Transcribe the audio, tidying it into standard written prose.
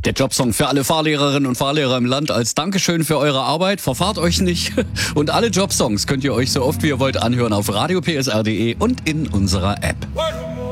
Der Jobsong für alle Fahrlehrerinnen und Fahrlehrer im Land als Dankeschön für eure Arbeit. Verfahrt euch nicht. Und alle Jobsongs könnt ihr euch so oft wie ihr wollt anhören auf radiopsr.de und in unserer App.